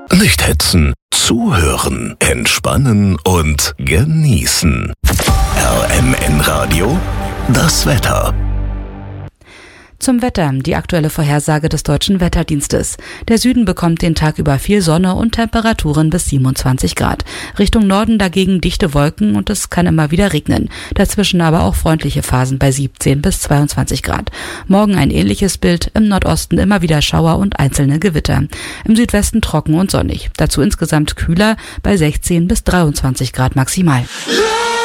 Nicht hetzen, zuhören, entspannen und genießen. RMN Radio, das Wetter. Zum Wetter, die aktuelle Vorhersage des Deutschen Wetterdienstes. Der Süden bekommt den Tag über viel Sonne und Temperaturen bis 27 Grad. Richtung Norden dagegen dichte Wolken und es kann immer wieder regnen. Dazwischen aber auch freundliche Phasen bei 17 bis 22 Grad. Morgen ein ähnliches Bild, im Nordosten immer wieder Schauer und einzelne Gewitter. Im Südwesten trocken und sonnig. Dazu insgesamt kühler bei 16 bis 23 Grad maximal.